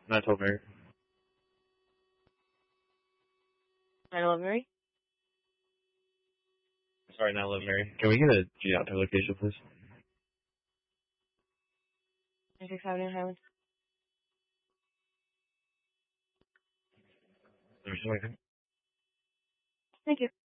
Not till Mary. 911 Mary? Sorry, 911 Mary. Can we get a G out to location, please? 96 Avenue, Highland. There's something. Thank you.